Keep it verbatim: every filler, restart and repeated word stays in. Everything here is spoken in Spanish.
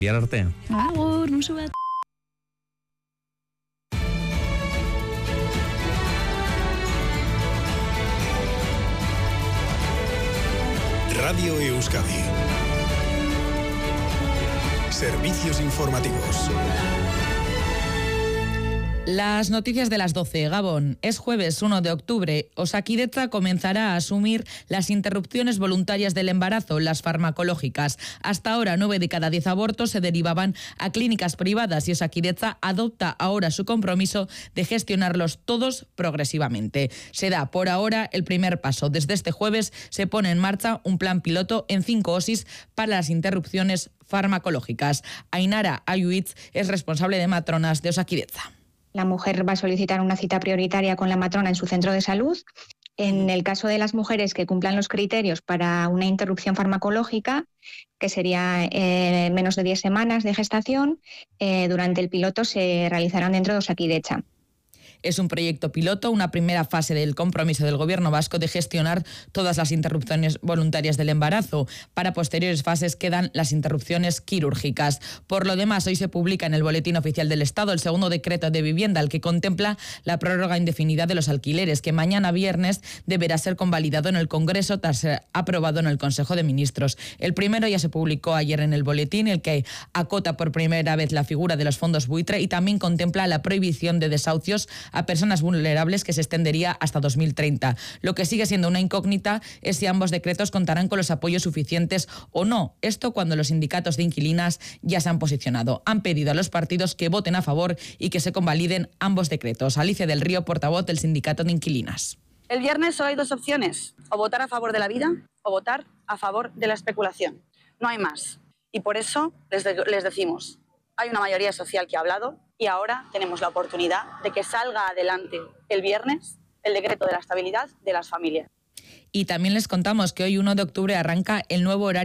Bihar arte. Agur, musu bat. Radio Euskadi. Servicios informativos. Las noticias de las doce. Gabón, es jueves uno de octubre. Osakidetza comenzará a asumir las interrupciones voluntarias del embarazo, las farmacológicas. Hasta ahora, nueve de cada diez abortos se derivaban a clínicas privadas y Osakidetza adopta ahora su compromiso de gestionarlos todos progresivamente. Se da por ahora el primer paso. Desde este jueves se pone en marcha un plan piloto en cinco osis para las interrupciones farmacológicas. Ainara Ayuitz es responsable de matronas de Osakidetza. La mujer va a solicitar una cita prioritaria con la matrona en su centro de salud. En el caso de las mujeres que cumplan los criterios para una interrupción farmacológica, que sería eh, menos de diez semanas de gestación, eh, durante el piloto se realizarán dentro de Osakidetza. Es un proyecto piloto, una primera fase del compromiso del Gobierno vasco de gestionar todas las interrupciones voluntarias del embarazo. Para posteriores fases quedan las interrupciones quirúrgicas. Por lo demás, hoy se publica en el Boletín Oficial del Estado el segundo decreto de vivienda, el que contempla la prórroga indefinida de los alquileres, que mañana viernes deberá ser convalidado en el Congreso tras ser aprobado en el Consejo de Ministros. El primero ya se publicó ayer en el Boletín, el que acota por primera vez la figura de los fondos buitre y también contempla la prohibición de desahucios a personas vulnerables, que se extendería hasta dos mil treinta. Lo que sigue siendo una incógnita es si ambos decretos contarán con los apoyos suficientes o no. Esto cuando los sindicatos de inquilinas ya se han posicionado. Han pedido a los partidos que voten a favor y que se convaliden ambos decretos. Alicia del Río, portavoz del sindicato de inquilinas. El viernes solo hay dos opciones: o votar a favor de la vida o votar a favor de la especulación. No hay más. Y por eso les, de- les decimos, hay una mayoría social que ha hablado y ahora tenemos la oportunidad de que salga adelante el viernes el decreto de la estabilidad de las familias. Y también les contamos que hoy uno de octubre arranca el nuevo horario